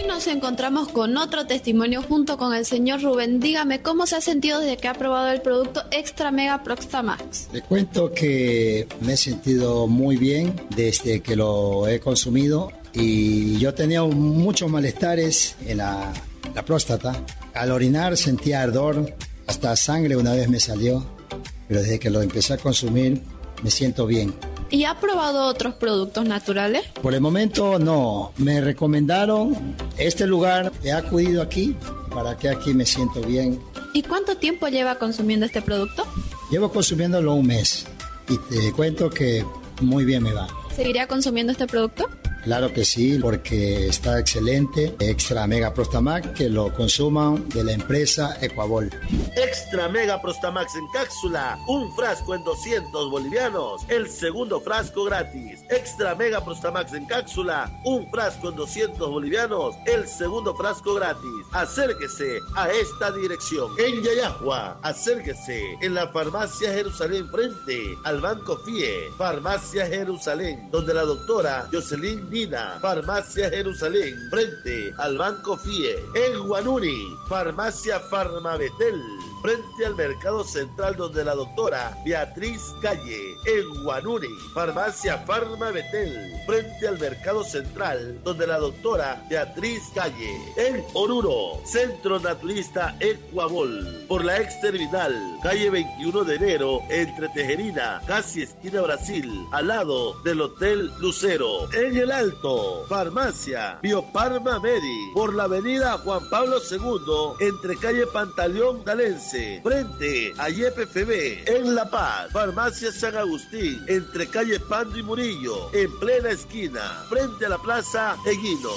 nos encontramos con otro testimonio junto con el señor Rubén. Dígame, ¿cómo se ha sentido desde que ha probado el producto Extra Mega Prostamax? Le cuento que me he sentido muy bien desde que lo he consumido y yo tenía muchos malestares en la próstata. Al orinar sentía ardor, hasta sangre una vez me salió, pero desde que lo empecé a consumir me siento bien. ¿Y ha probado otros productos naturales? Por el momento no, me recomendaron este lugar, he acudido aquí, para que aquí me siento bien. ¿Y cuánto tiempo lleva consumiendo este producto? Llevo consumiéndolo un mes y te cuento que muy bien me va. ¿Seguiría consumiendo este producto? Claro que sí, porque está excelente. Extra Mega Prostamax, que lo consuman de la empresa Ecuabol. Extra Mega Prostamax en cápsula, un frasco en 200 bolivianos, el segundo frasco gratis. Extra Mega Prostamax en cápsula, un frasco en 200 bolivianos, el segundo frasco gratis. Acérquese a esta dirección. En Yayahua, acérquese en la Farmacia Jerusalén frente al Banco FIE. Farmacia Jerusalén, donde la doctora Jocelyn Dina. Farmacia Jerusalén frente al Banco FIE. En Guanuni, Farmacia Farmabetel frente al Mercado Central, donde la doctora Beatriz Calle. En Guanuni, Farmacia Farmabetel frente al Mercado Central, donde la doctora Beatriz Calle. En Oruro, Centro Naturista Ecuabol, por la ex terminal, calle 21 de enero, entre Tejerina, casi esquina Brasil, al lado del Hotel Lucero. En El Alto, Farmacia Bioparma Medi, por la avenida Juan Pablo II, entre calle Pantaleón Dalense, frente a YPFB. En La Paz, Farmacia San Agustín, entre calle Pando y Murillo, en plena esquina, frente a la Plaza Eguino.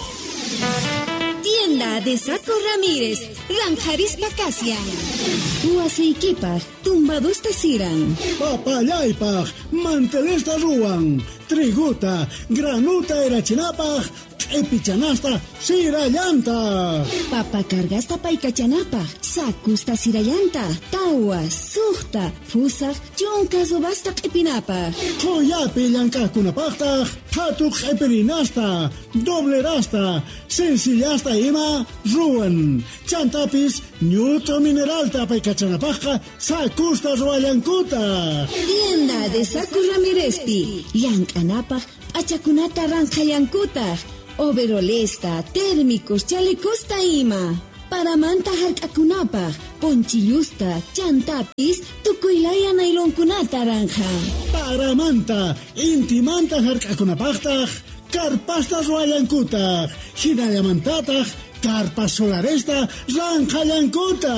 Tienda de Saco Ramírez, Ranjaris Pacasia. Huaseikipa, tumbados tasiran. Papayaypa, mantelesta ruan. Triguta, granuta erachinapa, epichanasta, sirayanta. Papa cargasta paikachanapa, sakusta sirayanta. Tawa, suhta, fusa, choncaso basta epinapa. Koyapi yankakunapakta, patuk epirinasta, doblerasta, sencillasta ima, ruan. Chantapis, neutro mineralta paikachanapaka, sakusta ruayankuta. Tienda de Saco Ramírezpi, Yankanapa, Achakunata Ranjayankuta, overolesta, térmicos, chalecosta ima. Para manta harkakunapa, ponchillusta, chantapis, tukuylaya nailonkunata ranja. Para manta, intimanta harkakunapakta, carpasta ruayankuta, hinayamantata, carpa solaresta, ranjayankuta.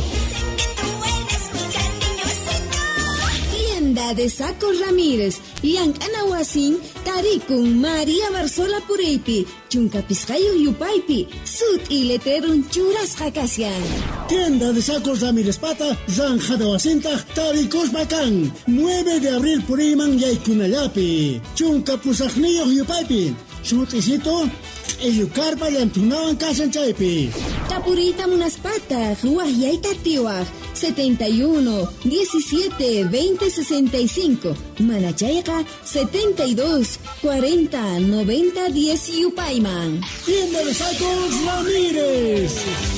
Tienda de Saco Ramírez, Yankanahuasin, Tarikun, María Barzola Pureipi, Chuncapiscayo Yupaipi, Sud y Leterun Churas Jacasian. Tienda de Sacos Ramírez Pata, Zanjadahuacinta, Taricos Bacán, 9 de abril Puriman Yaykunayapi, Chuncapusajnillo Yupaipi, Chutisito, Eyucarpa Yantunawan Casanchaipi. Tapurita Munaspata, Huayaita Tiwa, 71 17 20 65, Manachaica 72 40 90 10 Yupaiman. Tienda de Sacos Ramírez.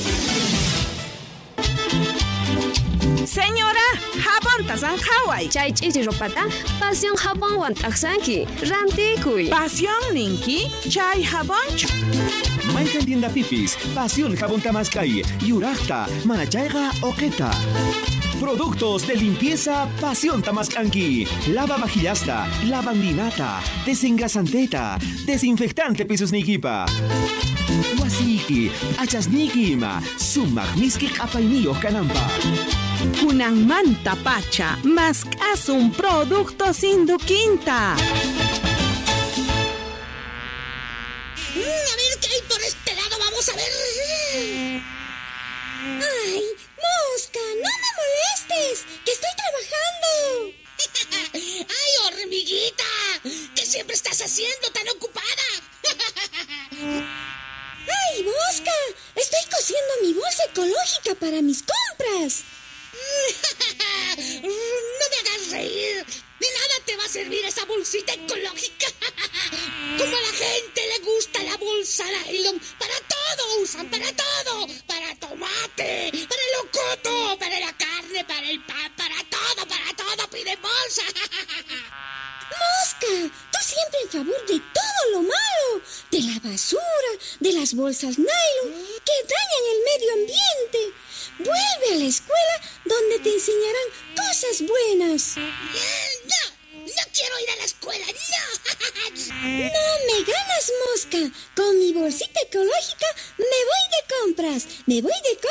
Señora, jabón tazan Hawaii. Chay ch'isi ropata, pasión jabón wantaksanki, rantikuy. Pasión ninki, chay jaboncho. Maykan tienda pipis, pasión jabón tamascay, yurajta, manachaiga oqueta. Productos de limpieza Pasión Tamascanqui. Lava vajillasta, lavandinata, desengrasanteta, desinfectante pisos niquipa. Wasiki, achasniquima, sumagmiski apainillo canampa. Kunan manta pacha, más caso un producto sin duquinta. A ver qué hay por este lado, vamos a ver. ¡Ay, mosca! ¡No me molestes! ¡Que estoy trabajando! ¡Ay, hormiguita! ¿Qué siempre estás haciendo tan ocupada? ¡Ay, mosca! Estoy cosiendo mi bolsa ecológica para mis compras. No me hagas reír. De nada te va a servir esa bolsita ecológica. Como a la gente le gusta la bolsa nylon para todo. Mosca, tú siempre en favor de todo lo malo, de la basura, de las bolsas nylon que dañan el medio ambiente. Vuelve a la escuela donde te enseñarán cosas buenas. No quiero ir a la escuela, no. No me ganas, Mosca. Con mi bolsita ecológica me voy de compras. Me voy de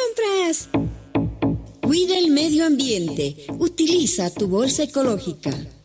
compras. Cuida el medio ambiente. Utiliza tu bolsa ecológica.